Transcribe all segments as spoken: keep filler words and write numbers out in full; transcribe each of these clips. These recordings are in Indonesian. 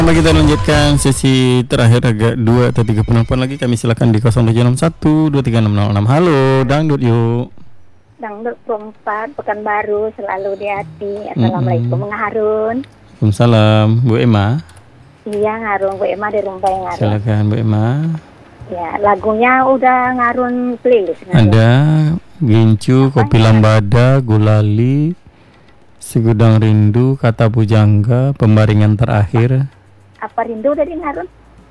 Mari kita lanjutkan sesi terakhir agak dua atau tiga penelpon lagi. Kami silakan di nol tujuh enam satu dua tiga enam nol enam. Halo, dangdut yuk. Dangdut Perempat Pekanbaru selalu di hati. Assalamualaikum mm-hmm. Harun. Waalaikumsalam, Bu Emma. Iya, Harun, Bu Emma di Rumbai Harun. Silakan Bu Emma. Ya, lagunya udah Harun playlist. Harun. Ada Gincu, Kopi Lambada, Gulali, Segudang Rindu, Kata Pujangga, Pembaringan Terakhir. Apa rindu tadi Harun?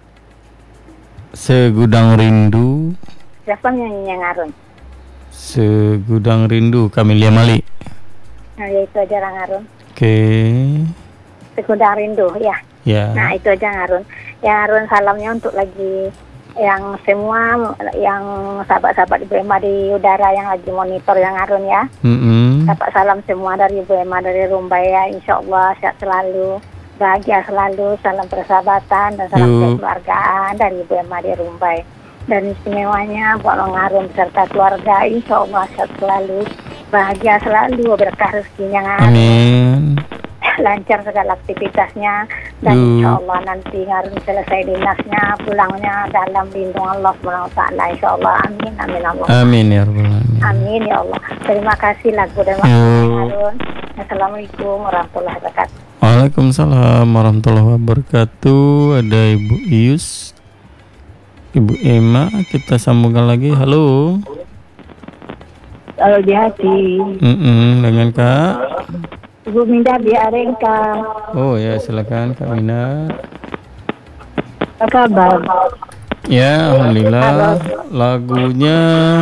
Segudang Rindu. Siapa nyanyinya Harun? Segudang Rindu, Camelia Malik. Nah, ya itu aja Harun. Oke. Okay. Segudang Rindu, ya. Ya. Nah, itu aja Harun. Ya Harun, salamnya untuk lagi yang semua yang sahabat-sahabat Ibu Emma di udara yang lagi monitor yang Harun ya. Mm-hmm. Dapat salam semua dari Ibu Emma dari Rumbai ya. Insya Allah sehat selalu, bahagia selalu, salam persahabatan dan salam kekeluargaan dari Ibu Emma di Rumbai. Dan istimewanya buat Bang Harun beserta keluarga, insya Allah sehat selalu, bahagia selalu, berkah rezekinya Harun. Amin. Lancar segala aktivitasnya dan Yuh. Insya Allah nanti Harun selesai dinasnya, pulangnya dalam lindungan Allah subhanahu wa taala, insya Allah. Amin, amin Allah. Amin ya Rabbal alamin. Amin ya Allah. Terima kasih lagu dan makasih Harun. Assalamualaikum warahmatullahi wabarakatuh. Waalaikumsalam warahmatullahi wabarakatuh. Ada Ibu Ius, Ibu Emma, kita sambungkan lagi. Halo. Halo di hati. Mm-mm, dengan Kak Ibu Minda Biarengka. Oh ya, silakan Kak Minda. Apa kabar? Ya, alhamdulillah. Lagunya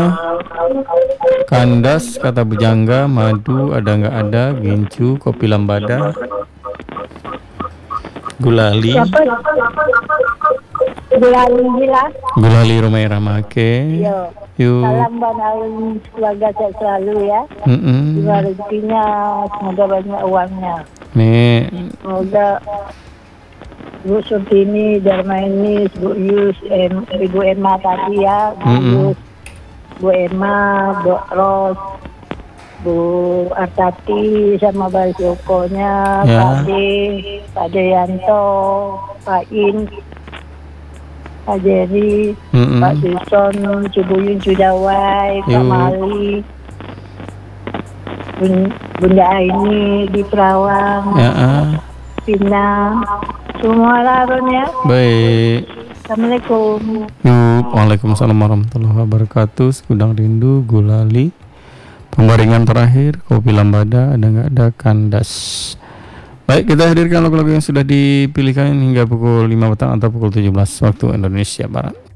Kandas, Kata Bujangga, Madu, Ada Nggak Ada, Gincu, Kopi Lambada, Gulali. Siapa? Gulali gila. Gulali Rumai Ramake. Yo. Yuk. Salam Bang Harun, keluarga sehat selalu ya. Mm-mm. Semoga rezekinya, semoga banyak uangnya. Nih. Semoga Bu Surtini, Darmainis, Bu Yus, em, Ibu Emma tadi ya, Bu Mm-mm. Yus, Bu Emma, Bu Ros, Bu Artati, sama Baris Yokonya, Ya. Pak D, Pak Deyanto, Pak In, Pak Jerry, Mm-mm. Pak Suson, Cibuyun, Cudawai, Pak Yuk. Mali, Bun- Bunda Aini di Perawang, Ya. ah. Pina, semua Harun ya. Baik. Assalamualaikum. Yuk. Waalaikumsalam warahmatullahi wabarakatuh. Segudang Rindu, Gulali, Pembaringan Terakhir, Kopi Lambada, Ada Nggak Ada, Kandas. Baik, kita hadirkan lagu-lagu yang sudah dipilihkan hingga pukul lima petang atau pukul tujuh belas waktu Indonesia Barat.